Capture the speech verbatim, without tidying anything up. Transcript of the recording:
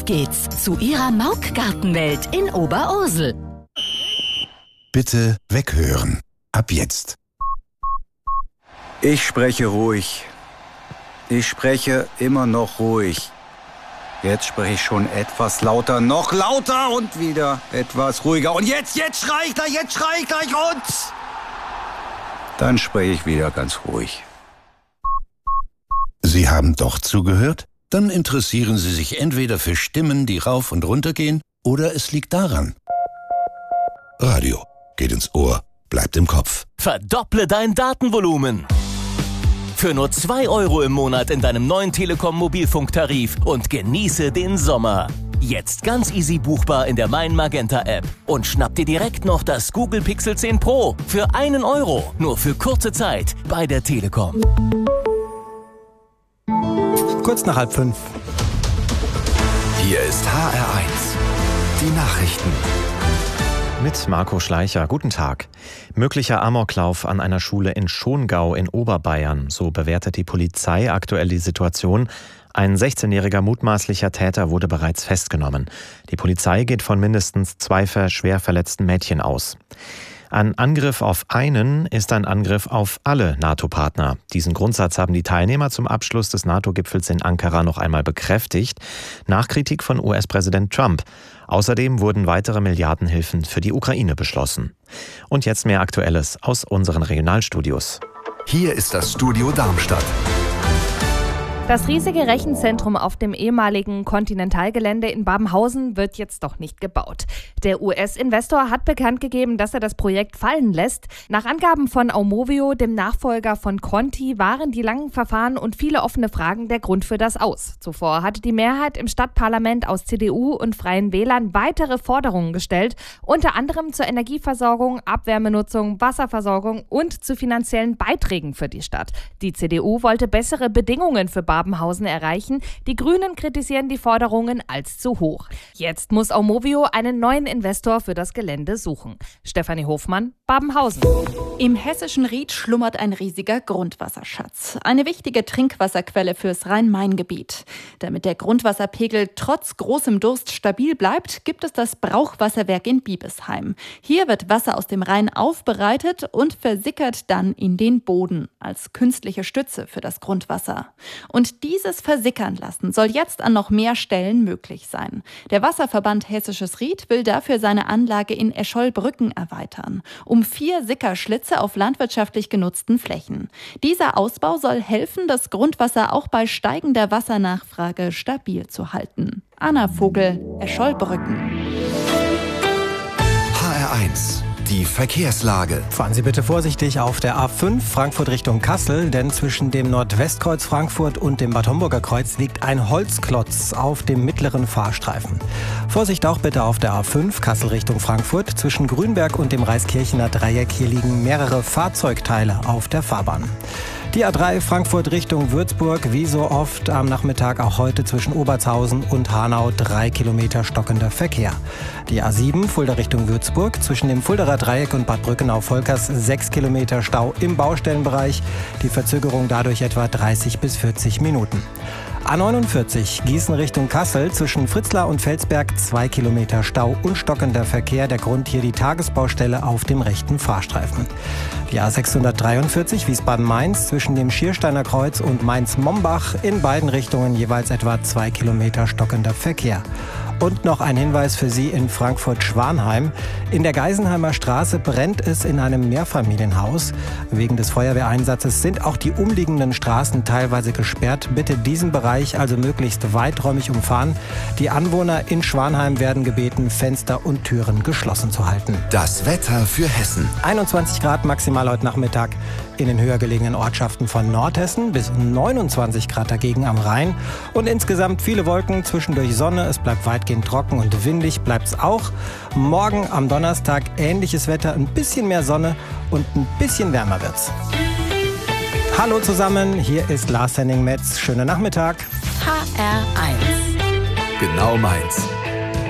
Auf geht's zu Ihrer Mauk-Gartenwelt in Oberursel. Bitte weghören. Ab jetzt. Ich spreche ruhig. Ich spreche immer noch ruhig. Jetzt spreche ich schon etwas lauter, noch lauter und wieder etwas ruhiger. Und jetzt, jetzt schrei ich gleich, jetzt schrei ich gleich und... Dann spreche ich wieder ganz ruhig. Sie haben doch zugehört? Dann interessieren Sie sich entweder für Stimmen, die rauf und runter gehen, oder es liegt daran. Radio geht ins Ohr, bleibt im Kopf. Verdopple dein Datenvolumen. Für nur zwei Euro im Monat in deinem neuen Telekom-Mobilfunktarif und genieße den Sommer. Jetzt ganz easy buchbar in der Mein Magenta App. Und schnapp dir direkt noch das Google Pixel zehn Pro für einen Euro. Nur für kurze Zeit bei der Telekom. Kurz nach halb fünf. Hier ist H R eins. Die Nachrichten. Mit Marco Schleicher. Guten Tag. Möglicher Amoklauf an einer Schule in Schongau in Oberbayern. So bewertet die Polizei aktuell die Situation. Ein sechzehnjähriger mutmaßlicher Täter wurde bereits festgenommen. Die Polizei geht von mindestens zwei schwer verletzten Mädchen aus. Ein Angriff auf einen ist ein Angriff auf alle NATO-Partner. Diesen Grundsatz haben die Teilnehmer zum Abschluss des NATO-Gipfels in Ankara noch einmal bekräftigt, nach Kritik von U S-Präsident Trump. Außerdem wurden weitere Milliardenhilfen für die Ukraine beschlossen. Und jetzt mehr Aktuelles aus unseren Regionalstudios. Hier ist das Studio Darmstadt. Das riesige Rechenzentrum auf dem ehemaligen Continental-Gelände in Babenhausen wird jetzt doch nicht gebaut. Der U S-Investor hat bekannt gegeben, dass er das Projekt fallen lässt. Nach Angaben von Aumovio, dem Nachfolger von Conti, waren die langen Verfahren und viele offene Fragen der Grund für das Aus. Zuvor hatte die Mehrheit im Stadtparlament aus C D U und Freien Wählern weitere Forderungen gestellt, unter anderem zur Energieversorgung, Abwärmenutzung, Wasserversorgung und zu finanziellen Beiträgen für die Stadt. Die C D U wollte bessere Bedingungen für Babenhausen erreichen. Die Grünen kritisieren die Forderungen als zu hoch. Jetzt muss Aumovio einen neuen Investor für das Gelände suchen. Stefanie Hofmann, Babenhausen. Im hessischen Ried schlummert ein riesiger Grundwasserschatz. Eine wichtige Trinkwasserquelle fürs Rhein-Main-Gebiet. Damit der Grundwasserpegel trotz großem Durst stabil bleibt, gibt es das Brauchwasserwerk in Biebesheim. Hier wird Wasser aus dem Rhein aufbereitet und versickert dann in den Boden als künstliche Stütze für das Grundwasser. Und dieses Versickern lassen soll jetzt an noch mehr Stellen möglich sein. Der Wasserverband Hessisches Ried will dafür seine Anlage in Escholbrücken erweitern, um vier Sickerschlitze auf landwirtschaftlich genutzten Flächen. Dieser Ausbau soll helfen, das Grundwasser auch bei steigender Wassernachfrage stabil zu halten. Anna Vogel, Escholbrücken. H R eins. Die Verkehrslage. Fahren Sie bitte vorsichtig auf der A fünf Frankfurt Richtung Kassel, denn zwischen dem Nordwestkreuz Frankfurt und dem Bad Homburger Kreuz liegt ein Holzklotz auf dem mittleren Fahrstreifen. Vorsicht auch bitte auf der A fünf Kassel Richtung Frankfurt. Zwischen Grünberg und dem Reiskirchener Dreieck hier liegen mehrere Fahrzeugteile auf der Fahrbahn. Die A drei Frankfurt Richtung Würzburg, wie so oft am Nachmittag auch heute zwischen Obertshausen und Hanau drei Kilometer stockender Verkehr. Die A sieben Fulda Richtung Würzburg, zwischen dem Fuldaer Dreieck und Bad Brückenau-Volkers sechs Kilometer Stau im Baustellenbereich. Die Verzögerung dadurch etwa dreißig bis vierzig Minuten. A neunundvierzig Gießen Richtung Kassel, zwischen Fritzlar und Felsberg zwei Kilometer Stau und stockender Verkehr. Der Grund hier die Tagesbaustelle auf dem rechten Fahrstreifen. Die A sechshundertdreiundvierzig Wiesbaden-Mainz, zwischen dem Schiersteiner Kreuz und Mainz-Mombach in beiden Richtungen jeweils etwa zwei Kilometer stockender Verkehr. Und noch ein Hinweis für Sie in Frankfurt-Schwanheim. In der Geisenheimer Straße brennt es in einem Mehrfamilienhaus. Wegen des Feuerwehreinsatzes sind auch die umliegenden Straßen teilweise gesperrt. Bitte diesen Bereich also möglichst weiträumig umfahren. Die Anwohner in Schwanheim werden gebeten, Fenster und Türen geschlossen zu halten. Das Wetter für Hessen. einundzwanzig Grad maximal heute Nachmittag in den höher gelegenen Ortschaften von Nordhessen, bis neunundzwanzig Grad dagegen am Rhein. Und insgesamt viele Wolken, zwischendurch Sonne. Es bleibt weitgehend trocken und windig bleibt es auch. Morgen am Donnerstag ähnliches Wetter, ein bisschen mehr Sonne und ein bisschen wärmer wird's. Hallo zusammen, hier ist Lars Henning Metz. Schönen Nachmittag. H R eins. Genau meins.